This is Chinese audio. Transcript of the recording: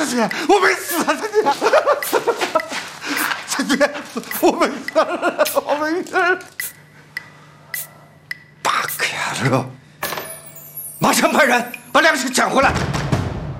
陈姐，我没死啊，陈姐，陈姐，我没事，我没事。 八个丫头，马上派人把粮食抢回来。